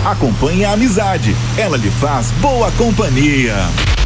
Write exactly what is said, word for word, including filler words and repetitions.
Acompanhe a amizade, ela lhe faz boa companhia.